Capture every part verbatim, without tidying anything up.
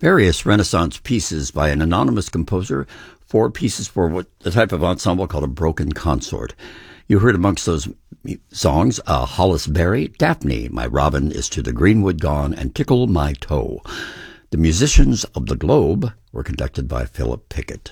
various Renaissance pieces by an anonymous composer, four pieces for what the type of ensemble called a broken consort. You heard amongst those songs uh, Hollis Berry, Daphne, My Robin is to the Greenwood Gone, and Tickle My Toe. The musicians of the Globe were conducted by Philip Pickett.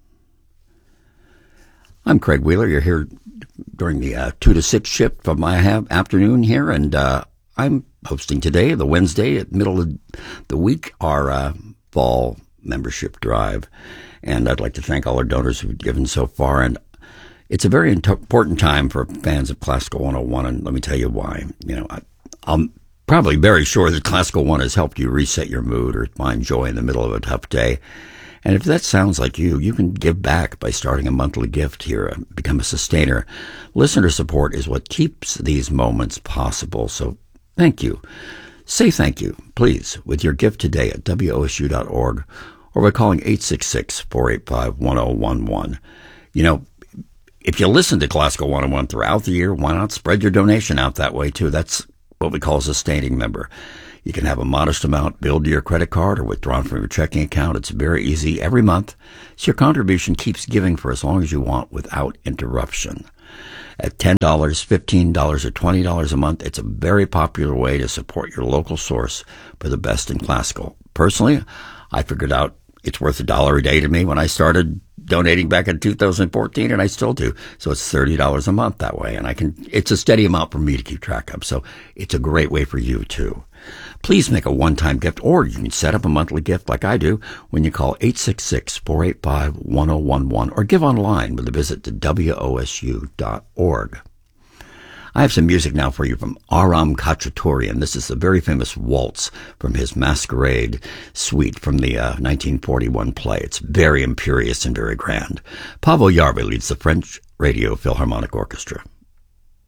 I'm Craig Wheeler. You're here during the uh, two to six shift of my ha- afternoon here, and uh, I'm hosting today, the Wednesday at middle of the week, our uh, fall membership drive. And I'd like to thank all our donors who've given so far. And it's a very important time for fans of Classical one oh one, and let me tell you why. You know, I, I'm probably very sure that Classical One has helped you reset your mood or find joy in the middle of a tough day. And if that sounds like you, you can give back by starting a monthly gift here and become a sustainer. Listener support is what keeps these moments possible. So thank you. Say thank you, please, with your gift today at W O S U dot org or by calling eight six six, four eight five, one oh one one. You know, if you listen to Classical one oh one throughout the year, why not spread your donation out that way, too? That's what we call a sustaining member. You can have a modest amount billed to your credit card or withdrawn from your checking account. It's very easy every month, so your contribution keeps giving for as long as you want without interruption. At ten dollars, fifteen dollars, or twenty dollars a month, it's a very popular way to support your local source for the best in classical. Personally, I figured out it's worth a dollar a day to me when I started donating back in two thousand fourteen, and I still do. So it's thirty dollars a month that way, and I can. It's a steady amount for me to keep track of. So it's a great way for you too. Please make a one-time gift, or you can set up a monthly gift like I do when you call eight six six, four eight five, one oh one one or give online with a visit to W O S U dot org. I have some music now for you from Aram Khachaturian. This is the very famous waltz from his Masquerade suite from the uh, nineteen forty-one play. It's very imperious and very grand. Pavel Yarvi leads the French Radio Philharmonic Orchestra.